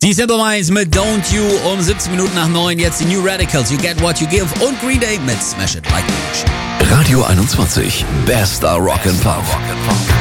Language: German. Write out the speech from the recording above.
Die Simple Minds mit Don't You um 17 Minuten nach 9. Jetzt die New Radicals, You Get What You Give und Green Day mit Smash It Like a Machine. Radio 21, bester Rock'n'Pop.